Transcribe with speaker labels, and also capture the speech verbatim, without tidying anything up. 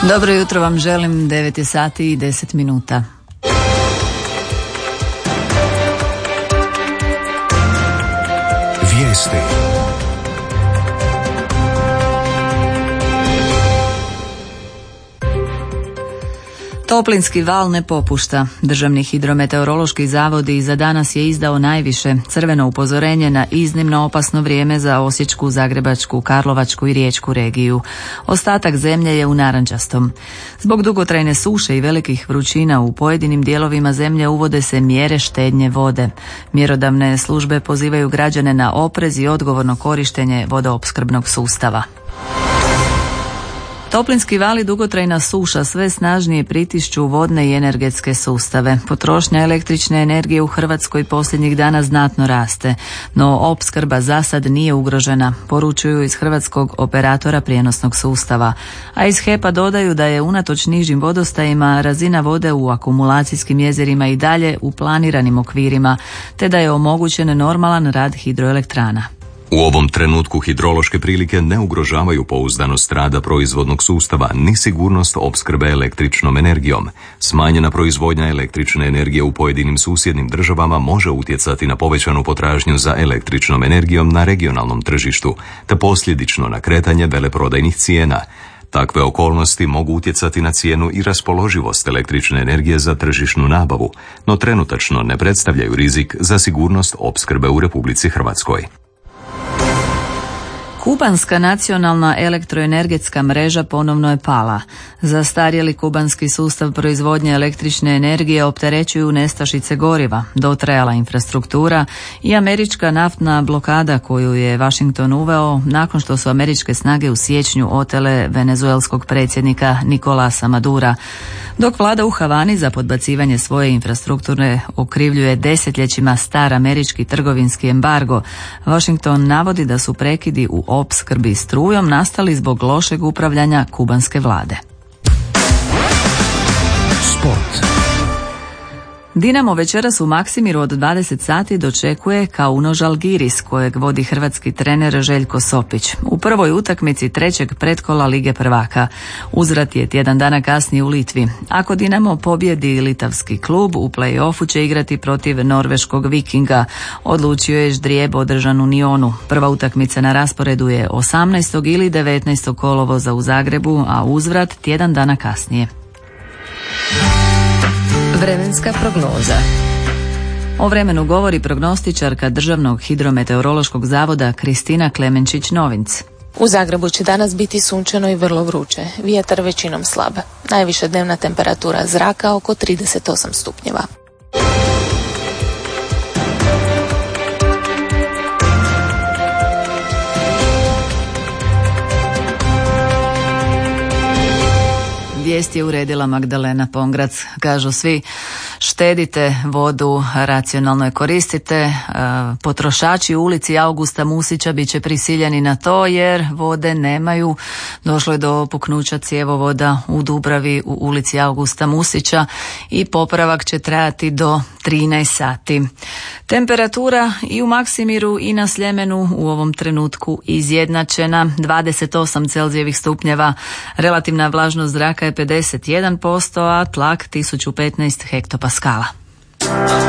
Speaker 1: Dobro jutro vam želim, devet je sati i deset minuta.
Speaker 2: Vijesti.
Speaker 1: Toplinski val ne popušta. Državni hidrometeorološki zavod i za danas je izdao najviše crveno upozorenje na iznimno opasno vrijeme za Osječku, Zagrebačku, Karlovačku i Riječku regiju. Ostatak zemlje je u narančastom. Zbog dugotrajne suše i velikih vrućina u pojedinim dijelovima zemlje uvode se mjere štednje vode. Mjerodavne službe pozivaju građane na oprez i odgovorno korištenje vodoopskrbnog sustava. Toplinski val i dugotrajna suša sve snažnije pritišću vodne i energetske sustave. Potrošnja električne energije u Hrvatskoj posljednjih dana znatno raste, no opskrba za sad nije ugrožena, poručuju iz hrvatskog operatora prijenosnog sustava. A iz H E P-a dodaju da je unatoč nižim vodostajima razina vode u akumulacijskim jezerima i dalje u planiranim okvirima, te da je omogućen normalan rad hidroelektrana.
Speaker 2: U ovom trenutku hidrološke prilike ne ugrožavaju pouzdanost rada proizvodnog sustava ni sigurnost opskrbe električnom energijom. Smanjena proizvodnja električne energije u pojedinim susjednim državama može utjecati na povećanu potražnju za električnom energijom na regionalnom tržištu, te posljedično na kretanje veleprodajnih cijena. Takve okolnosti mogu utjecati na cijenu i raspoloživost električne energije za tržišnu nabavu, no trenutačno ne predstavljaju rizik za sigurnost opskrbe u Republici Hrvatskoj.
Speaker 1: Kubanska nacionalna elektroenergetska mreža ponovno je pala. Zastarjeli kubanski sustav proizvodnje električne energije opterećuju nestašice goriva, dotrajala infrastruktura i američka naftna blokada koju je Washington uveo nakon što su američke snage u siječnju otele venezuelskog predsjednika Nicolasa Madura. Dok vlada u Havani za podbacivanje svoje infrastrukture okrivljuje desetljećima star američki trgovinski embargo, Washington navodi da su prekidi u opskrbi strujom nastali zbog lošeg upravljanja kubanske vlade.
Speaker 2: Sport.
Speaker 1: Dinamo večeras u Maksimiru od dvadeset sati dočekuje Kauno Žalgiris kojeg vodi hrvatski trener Željko Sopić u prvoj utakmici trećeg pretkola Lige prvaka. Uzvrat je tjedan dana kasnije u Litvi. Ako Dinamo pobjedi litavski klub, u play-offu će igrati protiv norveškog Vikinga, odlučio je ždrijeb održan u Nionu. Prva utakmica na rasporedu je osamnaestog ili devetnaestog kolovoza u Zagrebu, a uzvrat tjedan dana kasnije.
Speaker 3: Vremenska prognoza.
Speaker 1: O vremenu govori prognostičarka Državnog hidrometeorološkog zavoda Kristina Klemenčić-Novinc.
Speaker 4: U Zagrebu će danas biti sunčano i vrlo vruće, vjetar većinom slab. Najviša dnevna temperatura zraka oko trideset osam stupnjeva.
Speaker 1: Vijest je uredila Magdalena Pongrac. Kažu svi, štedite vodu, racionalno je koristite. Potrošači u ulici Augusta Musića bit će prisiljeni na to jer vode nemaju. Došlo je do puknuća cjevovoda u Dubravi u ulici Augusta Musića i popravak će trajati do trinaest sati. Temperatura i u Maksimiru i na Sljemenu u ovom trenutku izjednačena, dvadeset osam Celzijevih stupnjeva, relativna vlažnost zraka je pedeset jedan posto, a tlak tisuću petnaest hektopaskala.